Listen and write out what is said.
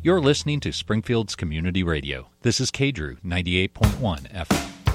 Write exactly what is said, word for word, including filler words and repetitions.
You're listening to Springfield's Community Radio. This is K D R U ninety-eight point one F M.